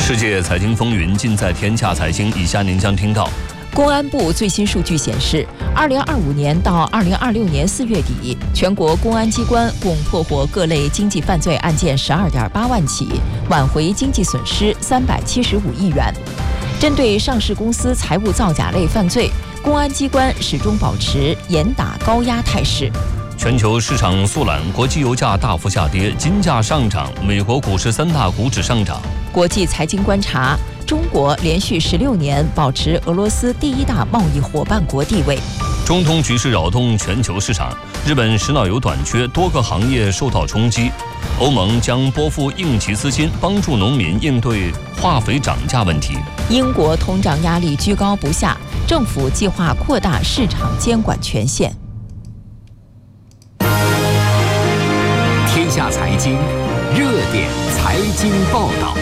世界财经风云尽在天下财经，以下您将听到。 公安部最新数据显示，2025年到2026年4月底，全国公安机关共破获各类经济犯罪案件12.8万起，挽回经济损失375亿元。针对上市公司财务造假类犯罪，公安机关始终保持严打高压态势。 全球市场肃懒，国际油价大幅下跌，金价上涨，美国股市3大股指上涨。 国际财经观察，中国连续16年保持俄罗斯第1大贸易伙伴国地位。 中东局势扰动全球市场，日本石脑油短缺，多个行业受到冲击。欧盟将拨付应急资金，帮助农民应对化肥涨价问题。 英国通胀压力居高不下，政府计划扩大市场监管权限。 天下财经热点财经报道。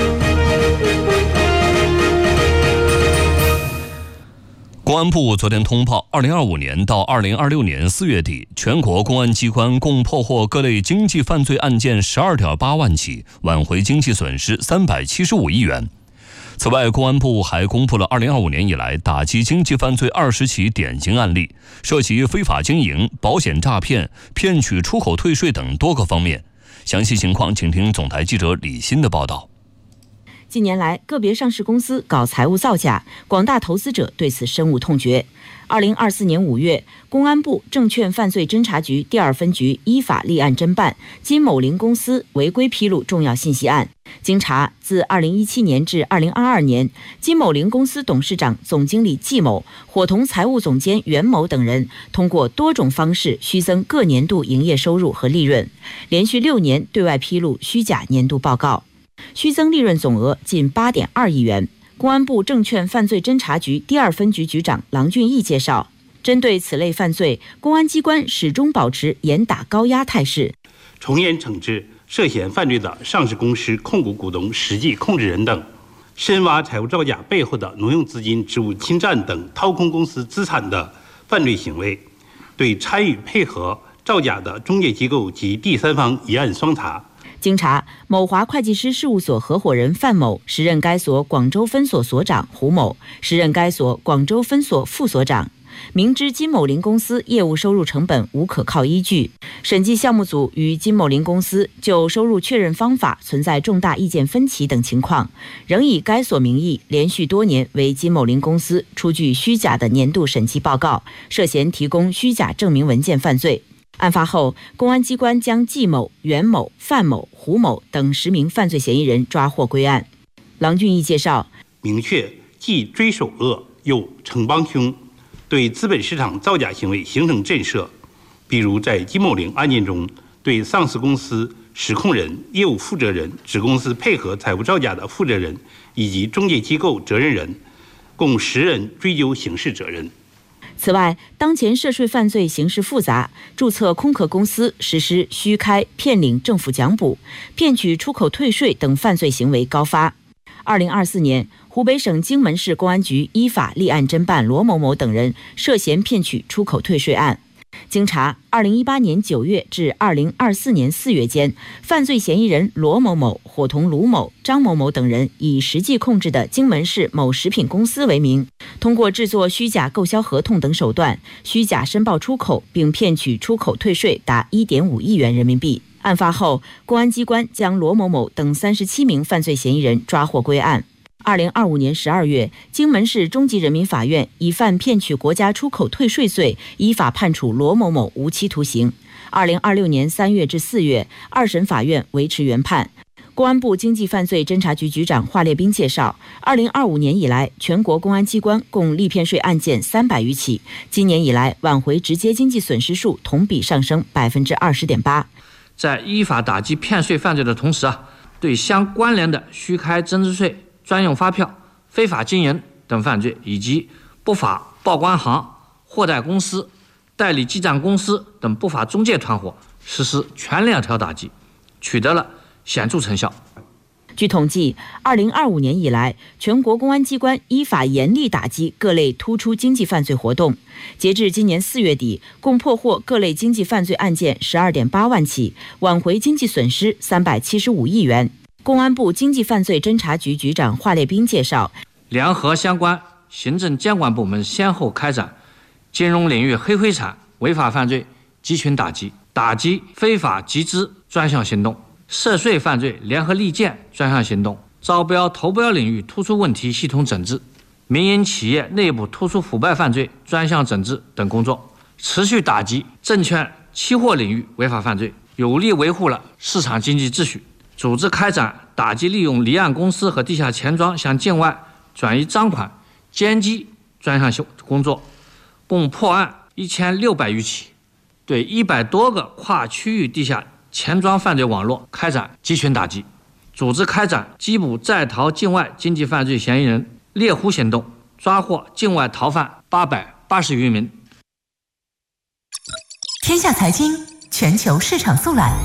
公安部昨天通报，2025年到2026年4月底，全国公安机关共破获各类经济犯罪案件12.8万起，挽回经济损失375亿元。此外，公安部还公布了2025年以来打击经济犯罪20起典型案例，涉及非法经营、保险诈骗、骗取出口退税等多个方面。详细情况，请听总台记者李欣的报道。 近年来，个别上市公司搞财务造假，广大投资者对此深恶痛绝。2024年5月，公安部证券犯罪侦查局第2分局依法立案侦办金某林公司违规披露重要信息案。经查，自2017年至2022年，金某林公司董事长、总经理季某伙同财务总监袁某等人，通过多种方式虚增各年度营业收入和利润，连续6年对外披露虚假年度报告，虚增利润总额近8.2亿元。公安部证券犯罪侦查局第2分局局长郎俊义介绍，针对此类犯罪，公安机关始终保持严打高压态势， 从严惩治涉嫌犯罪的上市公司控股股东、实际控制人等，深挖财务造假背后的挪用资金、职务侵占等掏空公司资产的犯罪行为，对参与配合造假的中介机构及第三方一案双查。 经查，某华会计师事务所合伙人范某时任该所广州分所所长，胡某时任该所广州分所副所长。明知金某林公司业务收入成本无可靠依据，审计项目组与金某林公司就收入确认方法存在重大意见分歧等情况，仍以该所名义连续多年为金某林公司出具虚假的年度审计报告，涉嫌提供虚假证明文件犯罪。案发后，公安机关将季某、袁某、范某、胡某等10名犯罪嫌疑人抓获归案。郎俊义介绍， 明确既追首恶又惩帮凶，对资本市场造假行为形成震慑。比如在金某林案件中，对上市公司实控人、业务负责人、子公司配合财务造假的负责人以及中介机构责任人，共10人追究刑事责任。 此外，当前涉税犯罪形势复杂，注册空壳公司实施虚开、骗领政府奖补、骗取出口退税等犯罪行为高发。2024年，湖北省荆门市公安局依法立案侦办罗某某等人涉嫌骗取出口退税案。经查，2018年9月至2024年4月间，犯罪嫌疑人罗某某伙同卢某、张某某等人，以实际控制的荆门市某食品公司为名，通过制作虚假购销合同等手段，虚假申报出口，并骗取出口退税达1.5亿元人民币。案发后，公安机关将罗某某等37名犯罪嫌疑人抓获归案。2025年12月，荆门市中级人民法院以犯骗取国家出口退税罪，依法判处罗某某无期徒刑。2026年3月至4月，2审法院维持原判。公安部经济犯罪侦查局局长华列斌介绍，2025年以来，全国公安机关共立骗税案件300余起，今年以来挽回直接经济损失数同比上升20.8%。 在依法打击骗税犯罪的同时对相关联的虚开增值税专用发票、非法经营等犯罪，以及不法报关行、货代公司、代理记账公司等不法中介团伙实施全链条打击，取得了显著成效。 据统计，2025年以来，全国公安机关依法严厉打击各类突出经济犯罪活动。截至今年4月底，共破获各类经济犯罪案件12.8万起，挽回经济损失375亿元。 公安部经济犯罪侦查局局长华烈斌介绍， 联合相关行政监管部门先后开展金融领域黑灰产违法犯罪集群打击非法集资专项行动、涉税犯罪联合利剑专项行动、招标投标领域突出问题系统整治、民营企业内部突出腐败犯罪专项整治等工作，持续打击证券期货领域违法犯罪，有力维护了市场经济秩序。组织开展打击利用离岸公司和地下钱庄向境外转移赃款、奸机专项工作，共破案1600余起，对100多个跨区域地下钱庄犯罪网络开展集群打击，组织开展缉捕在逃境外经济犯罪嫌疑人猎狐行动，抓获境外逃犯880余名。 天下财经全球市场速览。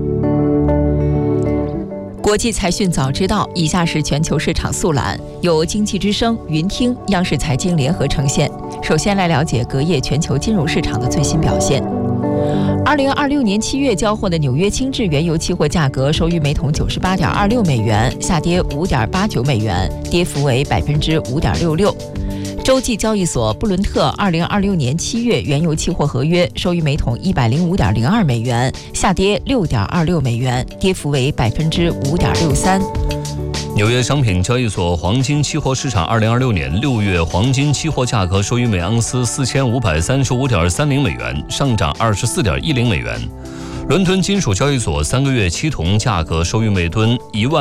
国际财讯早知道，以下是全球市场速览，由经济之声、云听、央视财经联合呈现。首先来了解隔夜全球金融市场的最新表现。2026年7月交货的纽约轻质原油期货价格收于每桶98.26美元，下跌5.89美元，跌幅为5.66%。洲际交易所布伦特2026年7月原油期货合约收于每桶105.02美元，下跌6.26美元，跌幅为5.63%。 纽约商品交易所黄金期货市场2026年6月黄金期货价格收于每盎司4535.30美元，上涨24.10美元。伦敦金属交易所3个月期铜价格收于每吨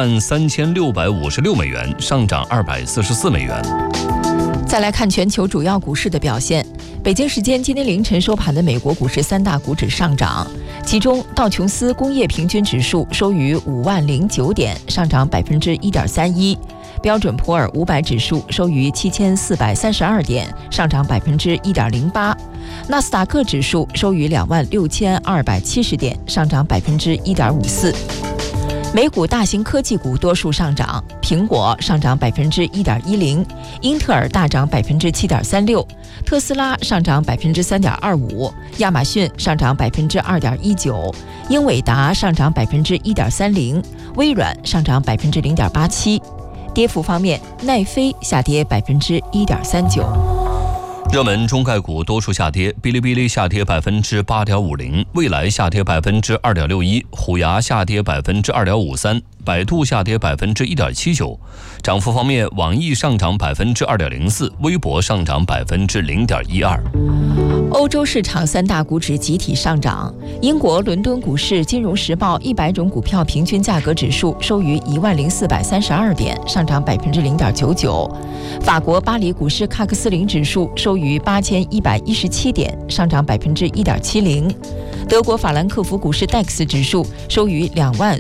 13656美元，上涨244美元。 再来看全球主要股市的表现。北京时间今天凌晨收盘的美国股市3大股指上涨，其中道琼斯工业平均指数收于50009点，上涨1.31%；标准普尔500指数收于7432点，上涨1.08%；纳斯达克指数收于26270点，上涨1.54%。美股大型科技股多数上涨，苹果上涨1.10%，英特尔大涨7.36%，特斯拉上涨3.25%，亚马逊上涨2.19%，英伟达上涨1.30%，微软上涨0.87%。跌幅方面，奈飞下跌1.39%。 热门中概股多数下跌，哔哩哔哩下跌8.50%，蔚来下跌2.61%，虎牙下跌2.53%，百度下跌1.79%。涨幅方面，网易上涨2.04%，微博上涨0.12%。 欧洲市场3大股指集体上涨，英国伦敦股市金融时报100种股票平均价格指数收于10432点，上涨0.99%；法国巴黎股市喀克斯林指数收于8117点，上涨1.70%；德国法兰克福股市戴克斯指数收于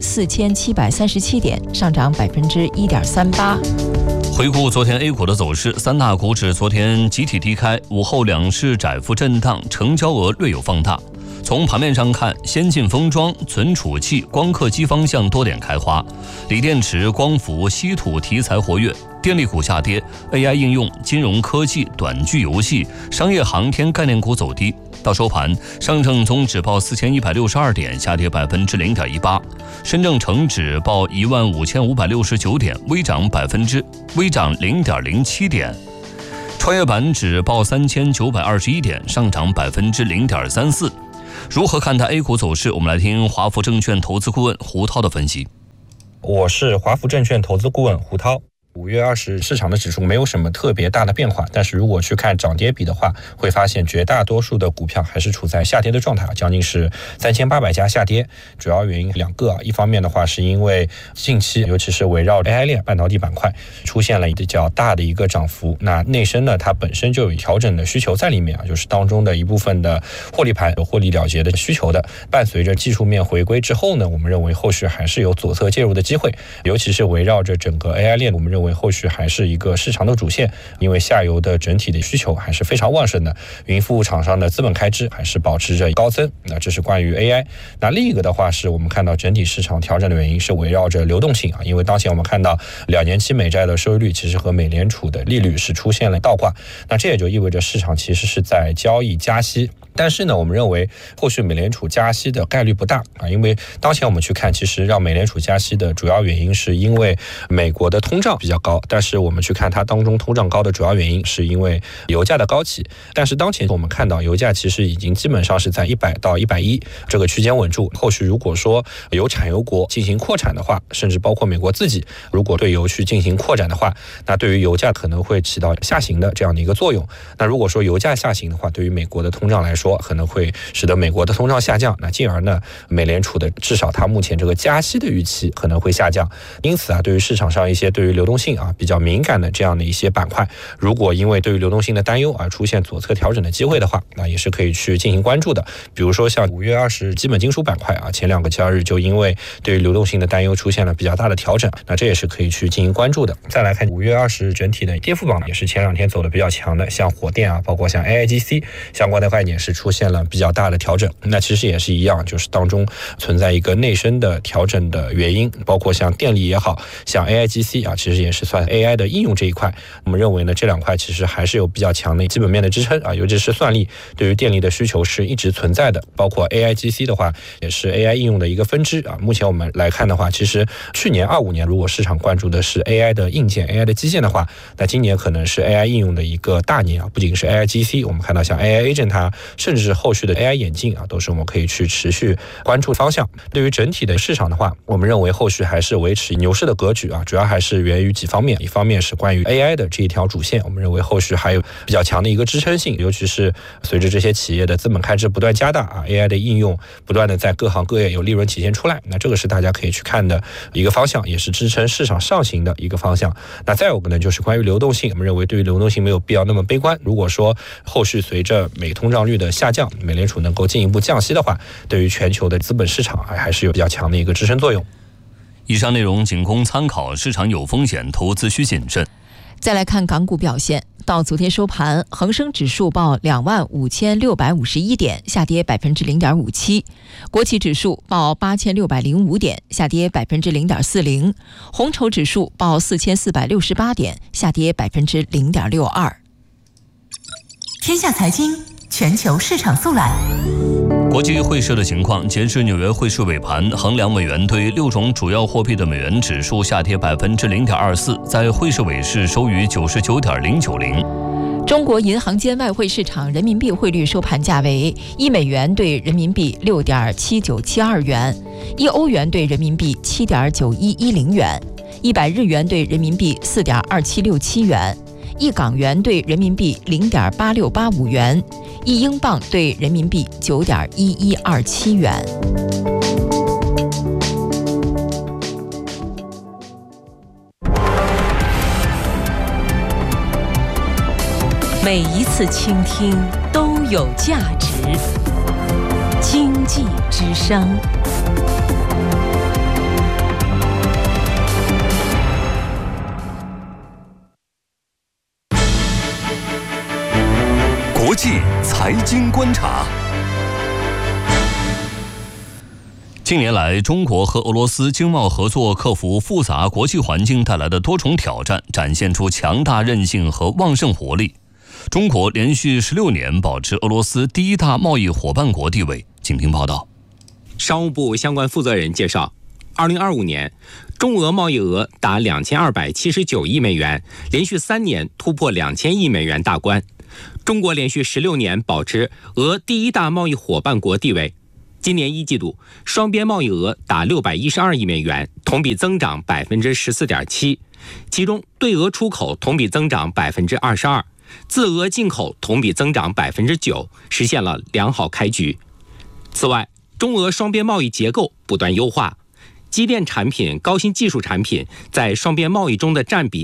24737点，上涨1.38%。 回顾昨天 A 股的走势，3大股指昨天集体低开，午后两市窄幅震荡，成交额略有放大。从盘面上看，先进封装、存储器、光刻机方向多点开花，锂电池、光伏、稀土题材活跃，电力股下跌， AI 应用、金融科技、短剧游戏、商业航天概念股走低。到收盘，上证综指报4162点，下跌0.18%；深证成指报15569点，微涨0.07点；创业板指报3921点，上涨0.34%。如何看待 A 股走势？我们来听华福证券投资顾问胡涛的分析。 我是华福证券投资顾问胡涛。5月20市场的指数没有什么特别大的变化，但是如果去看涨跌比的话，会发现绝大多数的股票还是处在下跌的状态，将近是3800家下跌。主要原因2个，一方面的话是因为近期尤其是围绕 AI 链半导体板块出现了比较大的一个涨幅，那内生呢它本身就有调整的需求在里面就是当中的一部分的获利盘有获利了结的需求的。伴随着技术面回归之后呢，我们认为后续还是有左侧介入的机会，尤其是围绕着整个 AI 链，我们认为后续还是一个市场的主线，因为下游的整体的需求还是非常旺盛的，云服务厂商的资本开支还是保持着高增。那这是关于 AI。 那另一个的话是我们看到整体市场调整的原因是围绕着流动性因为当前我们看到2年期美债的收益率其实和美联储的利率是出现了倒挂，那这也就意味着市场其实是在交易加息。 但是呢，我们认为后续美联储加息的概率不大啊，因为当前我们去看，其实让美联储加息的主要原因是因为美国的通胀比较高，但是我们去看它当中通胀高的主要原因是因为油价的高企。但是当前我们看到油价其实已经基本上是在100到110这个区间稳住。后续如果说有产油国进行扩产的话，甚至包括美国自己如果对油去进行扩展的话，那对于油价可能会起到下行的这样的一个作用。那如果说油价下行的话，对于美国的通胀来说，可能会使得美国的通胀下降，那进而呢，美联储的至少它目前这个加息的预期可能会下降。因此对于市场上一些对于流动性比较敏感的这样的一些板块，如果因为对于流动性的担忧而出现左侧调整的机会的话，那也是可以去进行关注的。比如说像5月20基本金属板块前2个交易日就因为对于流动性的担忧出现了比较大的调整，那这也是可以去进行关注的。再来看5月20整体的跌幅榜，也是前2天走的比较强的，像火电包括像 AIGC 相关的概念是出现了比较大的调整。那其实也是一样，就是当中存在一个内生的调整的原因，包括像电力也好，像 AIGC 其实也是算 AI 的应用这一块。我们认为呢，这2块其实还是有比较强的基本面的支撑尤其是算力对于电力的需求是一直存在的，包括 AIGC 的话也是 AI 应用的一个分支目前我们来看的话，其实去年25年如果市场关注的是 AI 的硬件 AI 的基建的话，那今年可能是 AI 应用的一个大年不仅是 AIGC， 我们看到像 AI Agent 它甚至是后续的 AI 眼镜都是我们可以去持续关注方向。对于整体的市场的话，我们认为后续还是维持牛市的格局主要还是源于几方面，一方面是关于 AI 的这一条主线，我们认为后续还有比较强的一个支撑性，尤其是随着这些企业的资本开支不断加大AI 的应用不断的在各行各业有利润体现出来，那这个是大家可以去看的一个方向，也是支撑市场上行的一个方向。那再有个呢，就是关于流动性，我们认为对于流动性没有必要那么悲观，如果说后续随着美通胀率的下降，美联储能够进一步降息的话，对于全球的资本市场还是有比较强的一个支撑作用。 以上内容仅供参考，市场有风险，投资需谨慎。 再来看港股表现，到昨天收盘，恒生指数报25651点，下跌0.57%；国企指数报8605点，下跌0.40%；红筹指数报4468点，下跌0.62%。 天下财经全球市场速览。 国际汇市的情况，截至纽约汇市尾盘，衡量美元对6种主要货币的美元指数下跌0.24%，在汇市尾市收于99.090。 中国银行间外汇市场人民币汇率收盘价为1美元兑人民币6.7972元，1欧元兑人民币7.9110元，100日元兑人民币4.2767元，1港元兑人民币0.8685元，1英镑兑人民币9.1127元。 每一次倾听都有价值。经济之声。 国际财经观察。 近年来，中国和俄罗斯经贸合作克服复杂国际环境带来的多重挑战，展现出强大韧性和旺盛活力。中国连续16年保持俄罗斯第一大贸易伙伴国地位。请听报道。 商务部相关负责人介绍，2025年，中俄贸易额达2279亿美元，连续3年突破2000亿美元大关。中国连续16年保持俄第一大贸易伙伴国地位。今年1季度，双边贸易额达612亿美元，同比增长14.7%，其中对俄出口同比增长22%，自俄进口同比增长9%，实现了良好开局。此外，中俄双边贸易结构不断优化，机电产品、高新技术产品在双边贸易中的占比